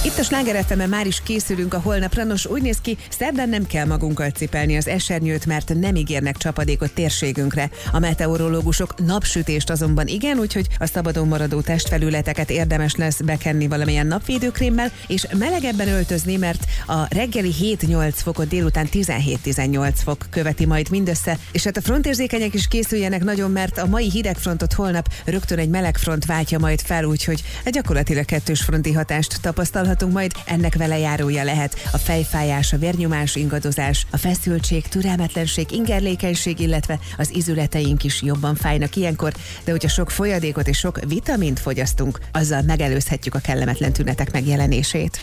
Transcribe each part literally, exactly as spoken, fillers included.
Itt a Sláger ef emen már is készülünk a holnapra, nos úgy néz ki, szerdán nem kell magunkkal cipelni az esernyőt, mert nem ígérnek csapadékot térségünkre. A meteorológusok napsütést azonban igen, úgyhogy a szabadon maradó testfelületeket érdemes lesz bekenni valamilyen napvédőkrémmel, és melegebben öltözni, mert a reggeli hét-nyolc fokot délután tizenhét-tizennyolc fok követi majd mindössze, és hát a frontérzékenyek is készüljenek nagyon, mert a mai hidegfrontot holnap rögtön egy meleg front váltja majd fel, úgyhogy egy gyakorlatilag kettős fronti hatást tapasztalhatunk majd, ennek vele járója lehet a fejfájás, a vérnyomás ingadozás, a feszültség, türelmetlenség, ingerlékenység, illetve az izületeink is jobban fájnak ilyenkor, de hogyha sok folyadékot és sok vitamint fogyasztunk, azzal megelőzhetjük a kellemetlen tünetek megjelenését.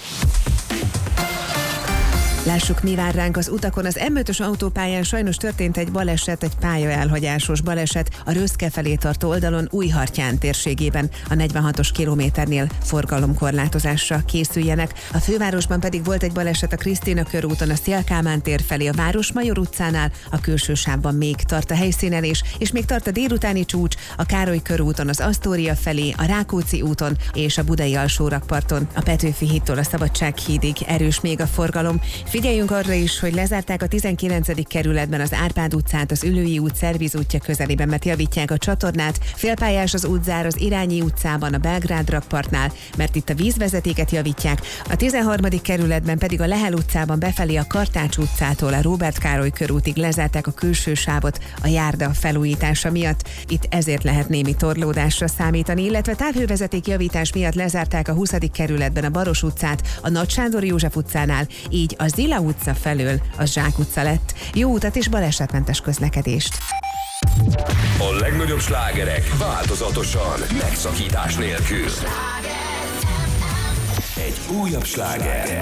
Lássuk, mi vár ránk az utakon. Az em ötös autópályán sajnos történt egy baleset, egy pályaelhagyásos baleset a Röszke felé tartó oldalon Újhartyán térségében. A negyvenhatos kilométernél forgalomkorlátozásra készüljenek. A fővárosban pedig volt egy baleset a Krisztina körúton, a Széll-Kálmán tér felé, a Városmajor utcánál, a külső sávban még tart a helyszínelés, és még tart a délutáni csúcs a Károly körúton, az Asztória felé, a Rákóczi úton és a Budai alsórakparton. A Petőfi hídtól a Szabadsághídig erős még a forgalom. Figyeljünk arra is, hogy lezárták a tizenkilencedik kerületben az Árpád utcát, az Ülői út Szerviz útja közelében, mert javítják a csatornát. Félpályás az útzár az Irányi utcában, a Belgrád rakpartnál, mert itt a vízvezetéket javítják. A tizenharmadik kerületben pedig a Lehel utcában befelé a Kartács utcától a Róbert Károly körútig lezárták a külső sávot a járda felújítása miatt. Itt ezért lehet némi torlódásra számítani, illetve távhővezeték javítás miatt lezárták a huszadik kerületben a Baros utcát, a Nagy Sándor József utcánál, így az Zila utca felől az Zsák utca lett. Jó utat és balesetmentes közlekedést! A legnagyobb slágerek változatosan, megszakítás nélkül. Egy újabb sláger.